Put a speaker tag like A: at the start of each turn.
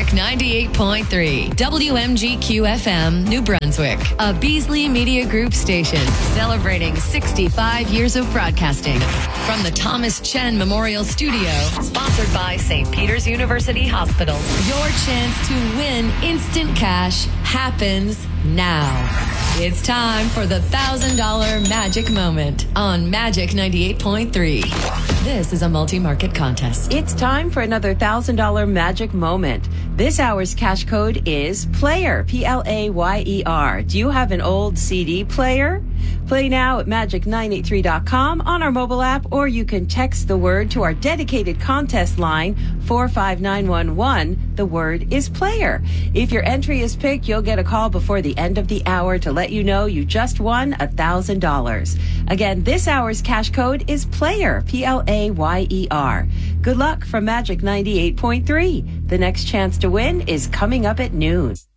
A: 98.3 WMGQ FM, New Brunswick, a Beasley Media Group station celebrating 65 years of broadcasting from the Thomas Chen Memorial Studio, sponsored by St. Peter's University Hospital. Your chance to win instant cash happens now. It's time for the $1,000 Magic Moment on Magic 98.3. This is a multi-market contest.
B: It's time for another $1,000 Magic Moment. This hour's cash code is PLAYER, P-L-A-Y-E-R. Do you have an old CD player? Play now at magic983.com on our mobile app, or you can text the word to our dedicated contest line, 45911. The word is PLAYER. If your entry is picked, you'll get a call before the end of the hour to let you know you just won $1,000. Again, this hour's cash code is PLAYER, P-L-A-Y-E-R. Good luck from Magic 98.3. The next chance to win is coming up at noon.